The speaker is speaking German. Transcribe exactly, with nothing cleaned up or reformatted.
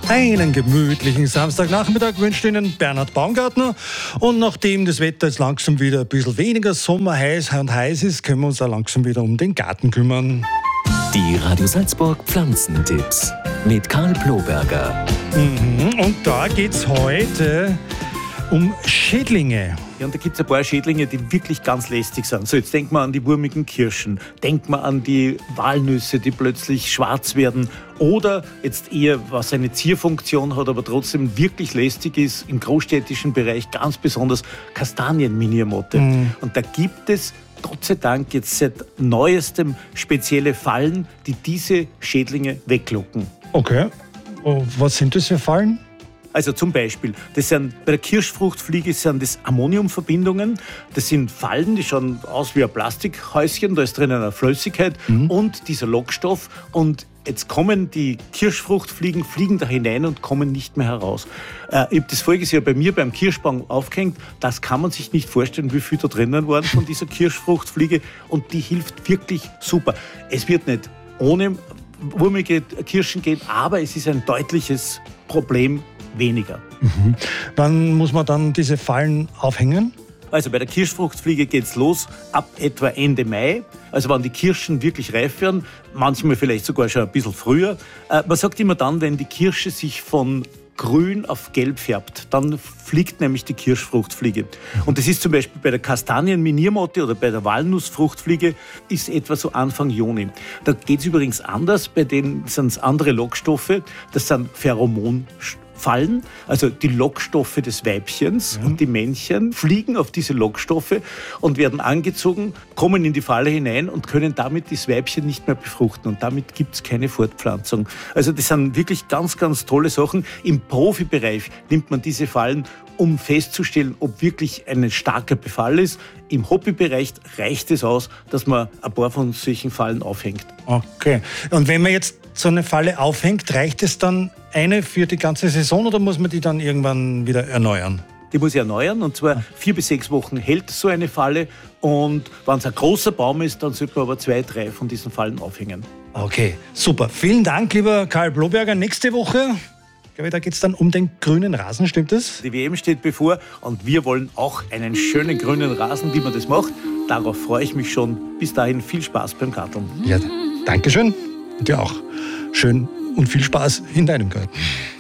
Einen gemütlichen Samstagnachmittag wünscht Ihnen Bernhard Baumgartner. Und nachdem das Wetter jetzt langsam wieder ein bisschen weniger sommerheiß und heiß ist, können wir uns auch langsam wieder um den Garten kümmern. Die Radio Salzburg Pflanzentipps mit Karl Ploberger. Mhm, und da geht es heute um Schädlinge. Ja, und da gibt es ein paar Schädlinge, die wirklich ganz lästig sind. So, jetzt denkt man an die wurmigen Kirschen, denkt man an die Walnüsse, die plötzlich schwarz werden. Oder jetzt eher, was eine Zierfunktion hat, aber trotzdem wirklich lästig ist, im großstädtischen Bereich ganz besonders Kastanienminiermotte. Mhm. Und da gibt es Gott sei Dank jetzt seit neuestem spezielle Fallen, die diese Schädlinge weglocken. Okay. Oh, was sind das für Fallen? Also zum Beispiel, das sind, bei der Kirschfruchtfliege sind das Ammoniumverbindungen. Das sind Fallen, die schauen aus wie ein Plastikhäuschen, da ist drinnen eine Flüssigkeit mhm. und dieser Lockstoff. Und jetzt kommen die Kirschfruchtfliegen, fliegen da hinein und kommen nicht mehr heraus. Äh, ich habe das voriges Jahr bei mir beim Kirschbaum aufgehängt. Das kann man sich nicht vorstellen, wie viel da drinnen waren von dieser Kirschfruchtfliege. Und die hilft wirklich super. Es wird nicht ohne wurmige Kirschen gehen, aber es ist ein deutliches Problem weniger. Mhm. Wann muss man dann diese Fallen aufhängen? Also bei der Kirschfruchtfliege geht es los ab etwa Ende Mai. Also wenn die Kirschen wirklich reif werden, manchmal vielleicht sogar schon ein bisschen früher. Äh, man sagt immer dann, wenn die Kirsche sich von grün auf gelb färbt, dann fliegt nämlich die Kirschfruchtfliege. Und das ist zum Beispiel bei der Kastanienminiermotte oder bei der Walnussfruchtfliege ist etwa so Anfang Juni. Da geht es übrigens anders, bei denen sind es andere Lockstoffe, das sind Pheromonstoffe. Fallen, also die Lockstoffe des Weibchens ja. und die Männchen fliegen auf diese Lockstoffe und werden angezogen, kommen in die Falle hinein und können damit das Weibchen nicht mehr befruchten und damit gibt es keine Fortpflanzung. Also das sind wirklich ganz, ganz tolle Sachen. Im Profibereich nimmt man diese Fallen, um festzustellen, ob wirklich ein starker Befall ist. Im Hobbybereich reicht es aus, dass man ein paar von solchen Fallen aufhängt. Okay. Und wenn man jetzt so eine Falle aufhängt, reicht es dann eine für die ganze Saison oder muss man die dann irgendwann wieder erneuern? Die muss ich erneuern und zwar vier bis sechs Wochen hält so eine Falle und wenn es ein großer Baum ist, dann sollte man aber zwei, drei von diesen Fallen aufhängen. Okay, super. Vielen Dank, lieber Karl Ploberger. Nächste Woche, ich glaube, da geht es dann um den grünen Rasen, stimmt das? Die W M steht bevor und wir wollen auch einen schönen grünen Rasen, wie man das macht. Darauf freue ich mich schon. Bis dahin viel Spaß beim Garteln. Ja, danke schön. Und dir auch. Schön und viel Spaß in deinem Garten.